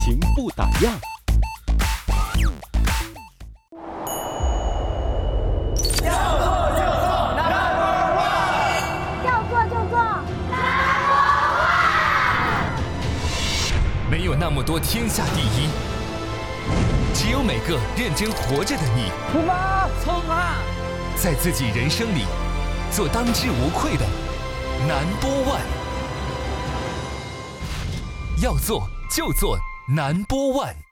情不打烊。 没有那么多天下第一，只有每个认真活着的你。 出发，冲啊！ 在自己人生里，做当之无愧的No.1。要做就做No.1。